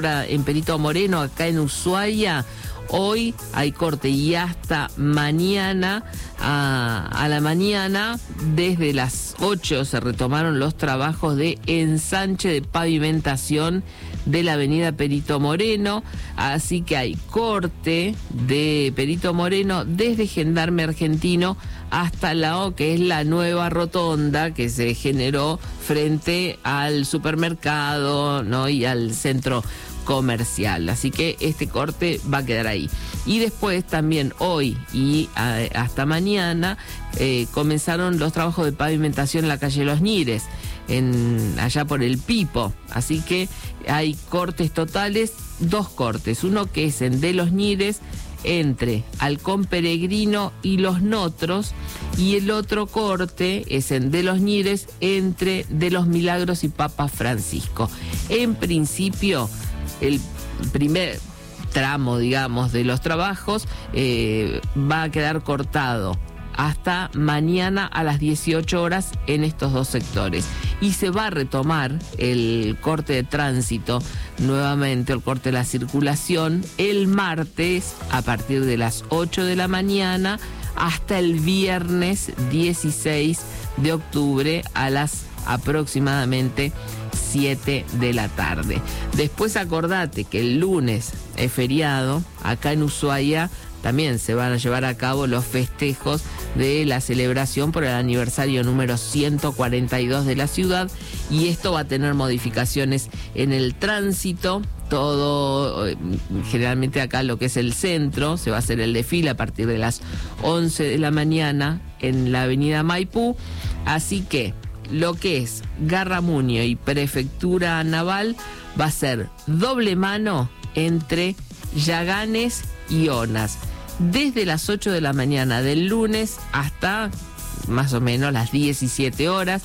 En Perito Moreno, acá en Ushuaia, hoy hay corte y hasta mañana a la mañana, desde las 8 se retomaron los trabajos de ensanche de pavimentación de la avenida Perito Moreno, así que hay corte de Perito Moreno desde Gendarme Argentino hasta que es la nueva rotonda que se generó frente al supermercado, ¿no? Y al centro comercial, así que este corte va a quedar ahí. Y después también hoy y hasta mañana comenzaron los trabajos de pavimentación en la calle Los Nires, allá por el Pipo, así que hay cortes totales, 2 cortes, uno que es en de Los Nires entre Halcón Peregrino y Los Notros, y el otro corte es en de Los Nires entre de Los Milagros y Papa Francisco. En principio, el primer tramo, digamos, de los trabajos va a quedar cortado hasta mañana a las 18 horas en estos 2 sectores. Y se va a retomar el corte de tránsito nuevamente, el corte de la circulación, el martes a partir de las 8 de la mañana hasta el viernes 16 de octubre a las aproximadamente 7 de la tarde. Después acordate que el lunes es feriado, acá en Ushuaia también se van a llevar a cabo los festejos de la celebración por el aniversario número 142 de la ciudad, y esto va a tener modificaciones en el tránsito. Todo, generalmente acá lo que es el centro, se va a hacer el desfile a partir de las 11 de la mañana en la avenida Maipú, así que lo que es Garramuño y Prefectura Naval va a ser doble mano entre Yaganes y Onas, desde las 8 de la mañana del lunes hasta más o menos las 17 horas.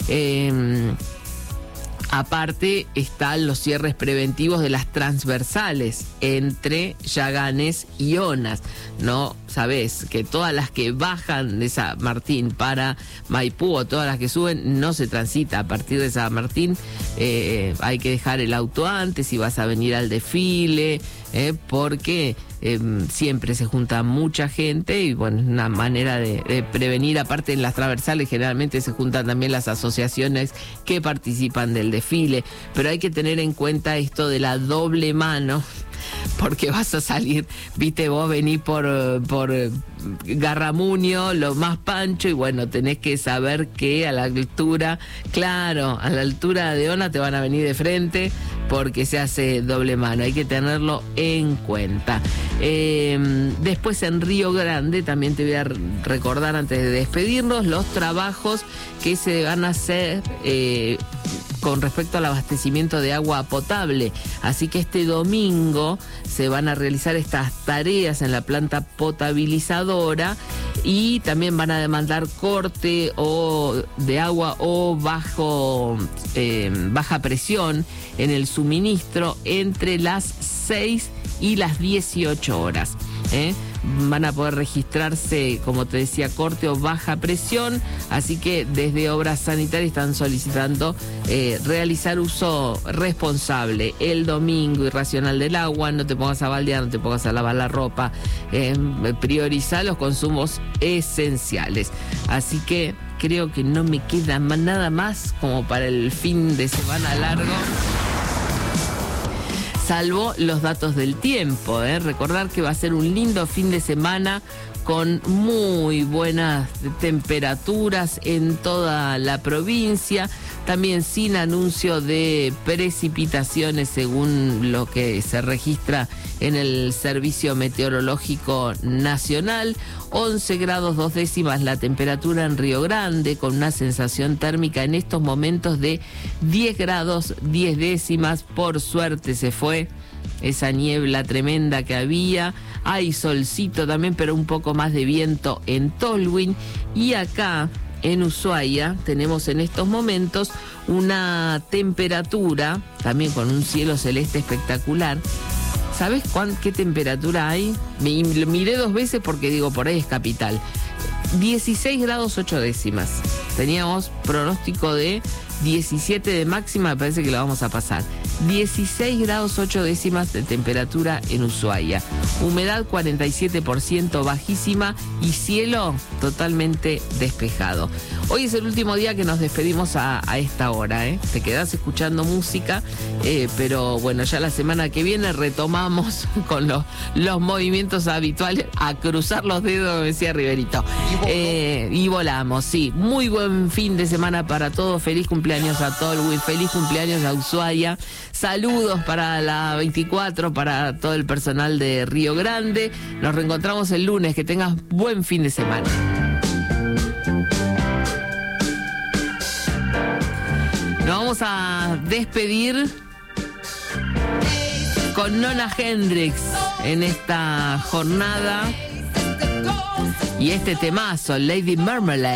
Aparte están los cierres preventivos de las transversales entre Yaganes y Onas, ¿no? Sabés que todas las que bajan de San Martín para Maipú o todas las que suben no se transita a partir de San Martín. Hay que dejar el auto antes si vas a venir al desfile, porque siempre se junta mucha gente y bueno, es una manera de prevenir. Aparte, en las transversales generalmente se juntan también las asociaciones que participan del desfile, pero hay que tener en cuenta esto de la doble mano, porque vas a salir, viste, vos venís por Garramuño, lo más pancho, y bueno, tenés que saber que a la altura, claro, a la altura de Ona te van a venir de frente porque se hace doble mano, hay que tenerlo en cuenta. Después en Río Grande, también te voy a recordar antes de despedirnos, los trabajos que se van a hacer con respecto al abastecimiento de agua potable. Así que este domingo se van a realizar estas tareas en la planta potabilizadora y también van a demandar corte de agua o baja presión en el suministro entre las 6 y las 18 horas. Van a poder registrarse, como te decía, corte o baja presión, así que desde Obras Sanitarias están solicitando realizar uso responsable el domingo y racional del agua. No te pongas a baldear, no te pongas a lavar la ropa, priorizar los consumos esenciales. Así que creo que no me queda nada más como para el fin de semana largo, salvo los datos del tiempo. Recordar que va a ser un lindo fin de semana con muy buenas temperaturas en toda la provincia, también sin anuncio de precipitaciones según lo que se registra en el Servicio Meteorológico Nacional. 11 grados 2 décimas la temperatura en Río Grande, con una sensación térmica en estos momentos de 10 grados 10 décimas. Por suerte se fue esa niebla tremenda que había. Hay solcito también, pero un poco más de viento en Tolwyn. Y acá en Ushuaia tenemos en estos momentos una temperatura también con un cielo celeste espectacular. ¿Sabes qué temperatura hay? Lo miré 2 veces porque digo, por ahí es capital. 16 grados 8 décimas. Teníamos pronóstico de 17 de máxima, me parece que lo vamos a pasar. 16 grados 8 décimas de temperatura en Ushuaia. Humedad 47%, bajísima, y cielo totalmente despejado. Hoy es el último día que nos despedimos a esta hora, ¿eh? Te quedás escuchando música, pero bueno, ya la semana que viene retomamos con los movimientos habituales, a cruzar los dedos, decía Riverito. Y volamos, sí. Muy buen fin de semana para todos. Feliz cumpleaños a Tolwyn, feliz cumpleaños a Ushuaia. Saludos para la 24, para todo el personal de Río Grande. Nos reencontramos el lunes. Que tengas buen fin de semana. Nos vamos a despedir con Nona Hendrix en esta jornada. Y este temazo, Lady Marmalade.